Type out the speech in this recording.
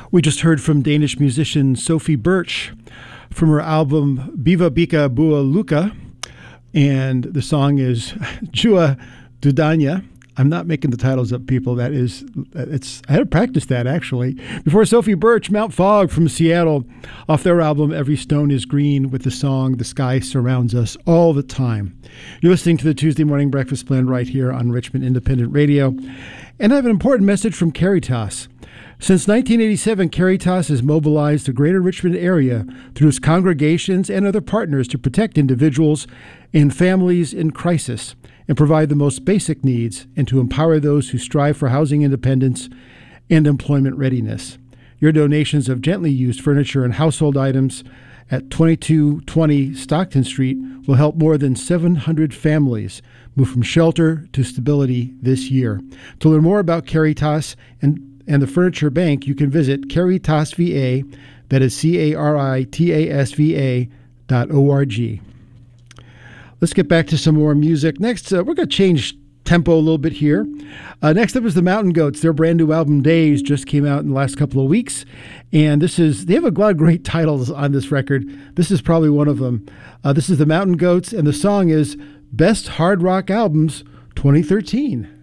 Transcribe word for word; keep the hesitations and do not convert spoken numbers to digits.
We just heard from Danish musician Sophie Birch from her album Biva Bika Bua Luka, and the song is Jua Dudanya. I'm not making the titles up, people. That is, it's. I had to practice that, actually. Before Sophie Birch, Mount Fog from Seattle, off their album Every Stone is Green, with the song The Sky Surrounds Us All the Time. You're listening to the Tuesday Morning Breakfast Blend right here on Richmond Independent Radio. And I have an important message from Caritas. Since nineteen eighty-seven, Caritas has mobilized the greater Richmond area through its congregations and other partners to protect individuals and families in crisis and provide the most basic needs, and to empower those who strive for housing independence and employment readiness. Your donations of gently used furniture and household items at twenty-two twenty Stockton Street will help more than seven hundred families move from shelter to stability this year. To learn more about Caritas and, and the Furniture Bank, you can visit Caritas V A, that is C A R I T A S V A dot O R G. Let's get back to some more music. Next, uh, we're going to change tempo a little bit here. Uh, next up is the Mountain Goats. Their brand new album, Days, just came out in the last couple of weeks. And this is, they have a lot of great titles on this record. This is probably one of them. Uh, this is the Mountain Goats, and the song is Best Hard Rock Albums twenty thirteen.